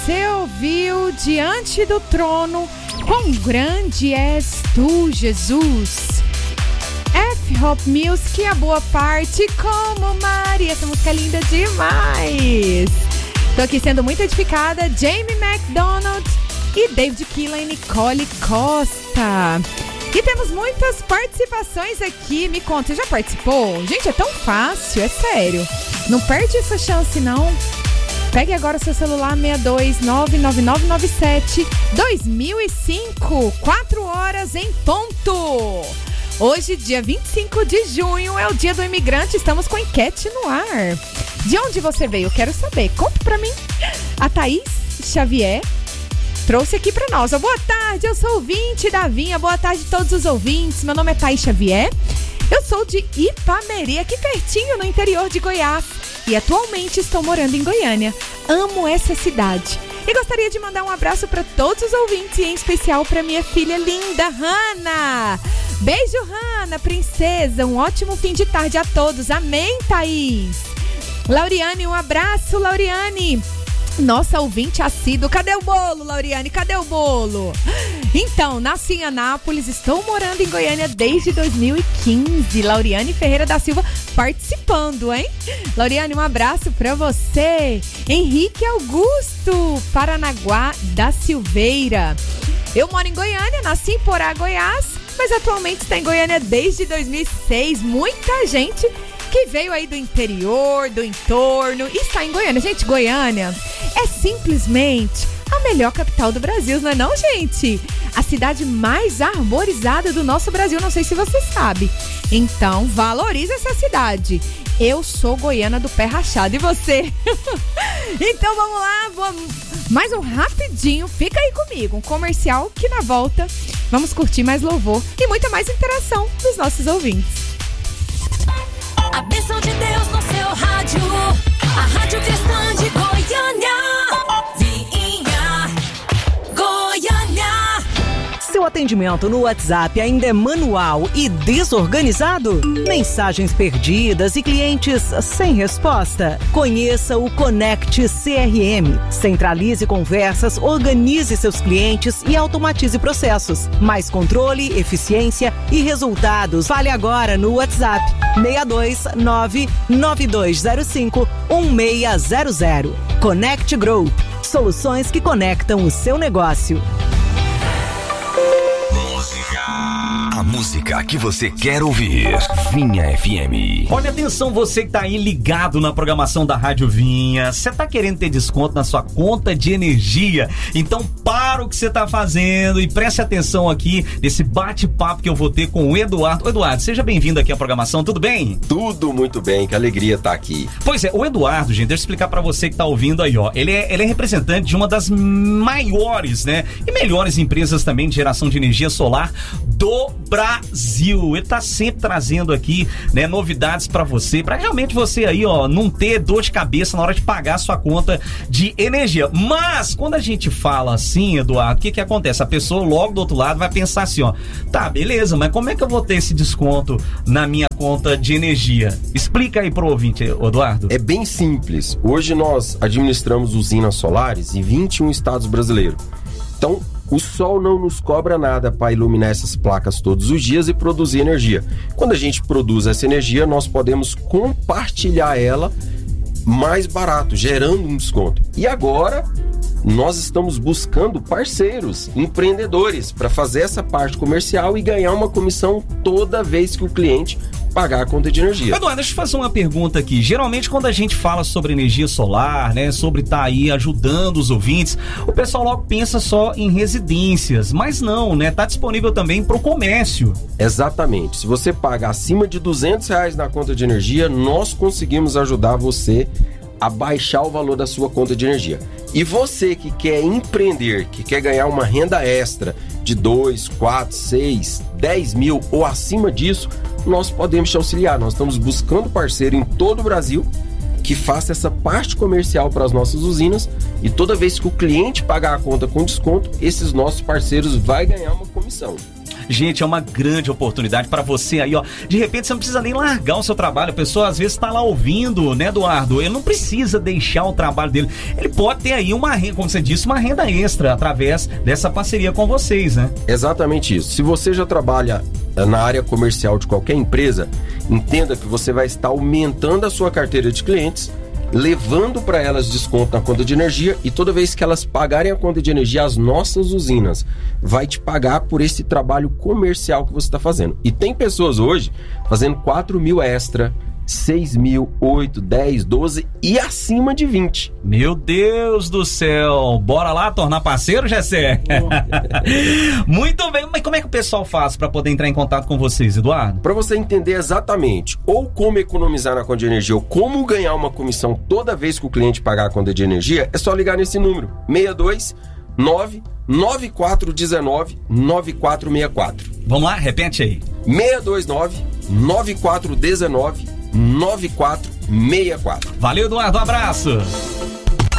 Você ouviu Diante do Trono, quão grande és tu, Jesus. F-Hop Music, a boa parte, como Maria. Essa música é linda demais. Tô aqui sendo muito edificada. Jamie McDonald e David Keelan e Nicole Costa. E temos muitas participações aqui. Me conta, você já participou? Gente, é tão fácil, é sério. Não perde essa chance, não. Pegue agora seu celular 6299997-2005, 4 horas em ponto. Hoje, dia 25 de junho, é o dia do imigrante. Estamos com enquete no ar. De onde você veio? Eu quero saber. Conta pra mim. A Thaís Xavier trouxe aqui pra nós. Boa tarde, eu sou ouvinte da Vinha. Boa tarde a todos os ouvintes. Meu nome é Thaís Xavier. Eu sou de Ipameri, aqui pertinho no interior de Goiás. E atualmente estou morando em Goiânia. Amo essa cidade. E gostaria de mandar um abraço para todos os ouvintes, e em especial para minha filha linda, Hanna. Beijo, Hanna, princesa. Um ótimo fim de tarde a todos. Amém, Thaís. Lauriane, um abraço, Lauriane. Nossa ouvinte assíduo. Cadê o bolo, Lauriane? Cadê o bolo? Então, nasci em Anápolis, estou morando em Goiânia desde 2015. Lauriane Ferreira da Silva participando, hein? Lauriane, um abraço pra você. Henrique Augusto, Paranaguá da Silveira. Eu moro em Goiânia, nasci em Porá, Goiás, mas atualmente está em Goiânia desde 2006. Muita gente que veio aí do interior, do entorno, e está em Goiânia. Gente, Goiânia é simplesmente a melhor capital do Brasil, não é não, gente? A cidade mais arborizada do nosso Brasil, não sei se você sabe. Então, valorize essa cidade. Eu sou goiana do pé rachado, e você? Então, vamos lá, mais um rapidinho, fica aí comigo, um comercial que na volta vamos curtir mais louvor e muita mais interação dos nossos ouvintes. A bênção de Deus no seu rádio, a Rádio Cristã de Goiânia, Vinha, Goiânia. Seu atendimento no WhatsApp ainda é manual e desorganizado? Mensagens perdidas e clientes sem resposta? Conheça o Connect CRM. Centralize conversas, organize seus clientes e automatize processos. Mais controle, eficiência e resultados. Fale agora no WhatsApp 62992051600. Connect Group. Soluções que conectam o seu negócio. A música que você quer ouvir. Vinha FM. Olha, atenção, você que tá aí ligado na programação da Rádio Vinha. Você tá querendo ter desconto na sua conta de energia? Então para o que você tá fazendo e preste atenção aqui nesse bate-papo que eu vou ter com o Eduardo. Eduardo, seja bem-vindo aqui à programação, tudo bem? Tudo muito bem, que alegria estar aqui. Pois é, o Eduardo, gente, deixa eu explicar pra você que tá ouvindo aí, ó. Ele é representante de uma das maiores, né, e melhores empresas também de geração de energia solar do Brasil. Ele tá sempre trazendo aqui, né, novidades pra você, pra realmente você aí, ó, não ter dor de cabeça na hora de pagar a sua conta de energia. Mas, quando a gente fala assim, Eduardo, o que acontece? A pessoa logo do outro lado vai pensar assim, ó, tá, beleza, mas como é que eu vou ter esse desconto na minha conta de energia? Explica aí pro ouvinte, Eduardo. É bem simples. Hoje nós administramos usinas solares em 21 estados brasileiros. Então, o sol não nos cobra nada para iluminar essas placas todos os dias e produzir energia. Quando a gente produz essa energia, nós podemos compartilhar ela mais barato, gerando um desconto. E agora, nós estamos buscando parceiros, empreendedores, para fazer essa parte comercial e ganhar uma comissão toda vez que o cliente pagar a conta de energia. Eduardo, deixa eu fazer uma pergunta aqui. Geralmente, quando a gente fala sobre energia solar, né, sobre estar aí ajudando os ouvintes, o pessoal logo pensa só em residências, mas não, né? Tá disponível também para o comércio. Exatamente. Se você paga acima de R$200 na conta de energia, nós conseguimos ajudar você a baixar o valor da sua conta de energia. E você que quer empreender, que quer ganhar uma renda extra de 2, 4, 6, 10 mil ou acima disso, nós podemos te auxiliar. Nós estamos buscando parceiro em todo o Brasil que faça essa parte comercial para as nossas usinas, e toda vez que o cliente pagar a conta com desconto, esses nossos parceiros vai ganhar uma comissão. Gente, é uma grande oportunidade para você aí, ó. De repente você não precisa nem largar o seu trabalho. A pessoa às vezes tá lá ouvindo, né, Eduardo? Ele não precisa deixar o trabalho dele. Ele pode ter aí uma renda, como você disse, uma renda extra através dessa parceria com vocês, né? Exatamente isso. Se você já trabalha na área comercial de qualquer empresa, entenda que você vai estar aumentando a sua carteira de clientes, levando para elas desconto na conta de energia, e toda vez que elas pagarem a conta de energia, as nossas usinas vai te pagar por esse trabalho comercial que você está fazendo. E tem pessoas hoje fazendo 4 mil extra, 6 mil, 8, 10, 12 e acima de 20. Meu Deus do céu! Bora lá tornar parceiro, Gessé? Muito bem, mas como é que o pessoal faz para poder entrar em contato com vocês, Eduardo? Para você entender exatamente ou como economizar na conta de energia ou como ganhar uma comissão toda vez que o cliente pagar a conta de energia, é só ligar nesse número, 629-9419-9464. Vamos lá, repete aí. 629-9419-9464. Valeu, Eduardo, um abraço.